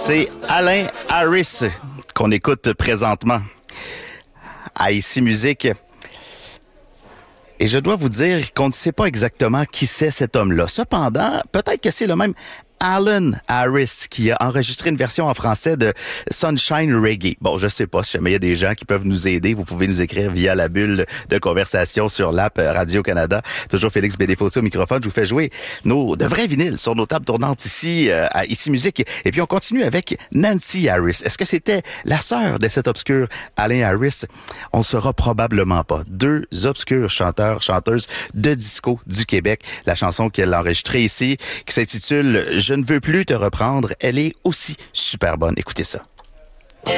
C'est Alain Harris qu'on écoute présentement à Ici Musique. Et je dois vous dire qu'on ne sait pas exactement qui c'est cet homme-là. Cependant, peut-être que c'est le même Alan Harris qui a enregistré une version en français de Sunshine Reggae. Bon, je sais pas si jamais il y a des gens qui peuvent nous aider. Vous pouvez nous écrire via la bulle de conversation sur l'app Radio-Canada. Toujours Félix Bédéfossé au microphone. Je vous fais jouer de vrais vinyles sur nos tables tournantes ici, à Ici Musique. Et puis on continue avec Nancy Harris. Est-ce que c'était la sœur de cet obscur Alain Harris? On ne saura probablement pas. Deux obscurs chanteurs, chanteuses de disco du Québec. La chanson qu'elle a enregistrée ici, qui s'intitule « Je ne veux plus te reprendre », elle est aussi super bonne. Écoutez ça.